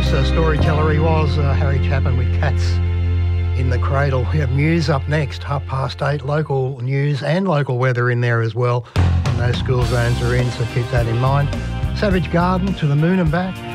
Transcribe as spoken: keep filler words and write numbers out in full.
Nice uh, storyteller he was, uh, Harry Chapman with Cats in the Cradle. We have news up next, half past eight, local news and local weather in there as well. And those school zones are in, so keep that in mind. Savage Garden, To the Moon and Back.